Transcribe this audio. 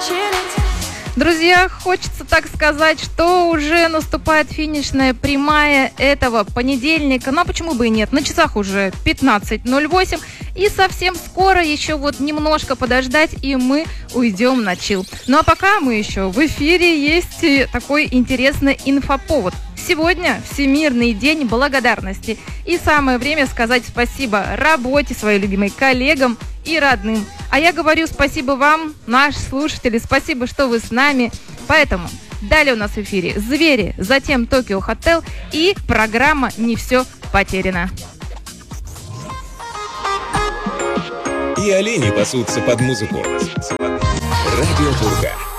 Друзья, хочется так сказать, что уже наступает финишная прямая этого понедельника. Ну а почему бы и нет? На часах уже 15:08. И совсем скоро еще вот немножко подождать, и мы уйдем на чил. Ну а пока мы еще в эфире, есть такой интересный инфоповод. Сегодня Всемирный день благодарности. И самое время сказать спасибо работе, своей любимой коллегам и родным. А я говорю спасибо вам, наши слушатели, спасибо, что вы с нами. Поэтому далее у нас в эфире «Звери», затем «Токио Хотел» и программа «Не все потеряно». И олени пасутся под музыку. Радио Турка.